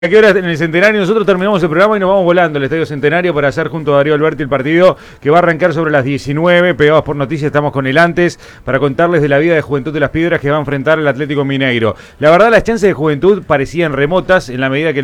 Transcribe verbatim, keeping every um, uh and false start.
¿A qué hora en el Centenario? Nosotros terminamos el programa y nos vamos volando al Estadio Centenario para hacer junto a Darío Alberti el partido que va a arrancar sobre las diecinueve. Pegados por noticias, estamos con el antes para contarles de la vida de Juventud de las Piedras que va a enfrentar el Atlético Mineiro. La verdad, las chances de Juventud parecían remotas en la medida que